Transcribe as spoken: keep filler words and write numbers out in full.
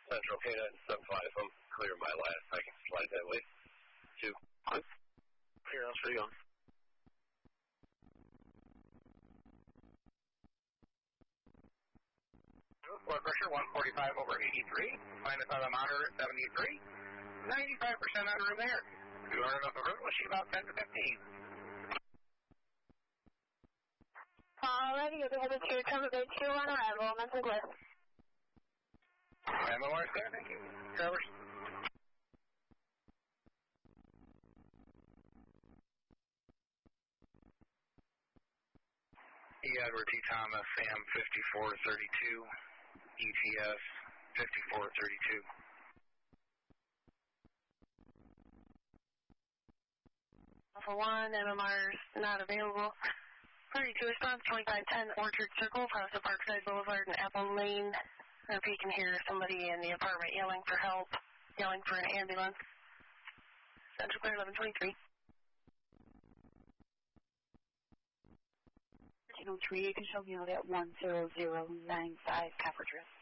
Central K nine seven five, I'm clear my last. I can slide that way. Two. One. Clear on three on. Blood pressure one forty-five over eighty-three. Minus on the monitor at seventy-three. ninety-five percent on room air. two hundred off the room, we'll shoot about ten to fifteen. Alrighty, you'll be headed to Trevor Bay two on arrival. Mental clear. M O R is clear, thank you. Traverse. E. Edward T. Thomas, Sam fifty-four thirty-two, E T S fifty-four thirty-two. Alpha one, M M R is not available. thirty-two response, twenty-five ten Orchard Circle, across the Parkside Boulevard and Apple Lane. If you can hear somebody in the apartment yelling for help, yelling for an ambulance. Central Clear eleven twenty-three. thirteen oh three, you can show me out at one zero zero nine five Copper Drift.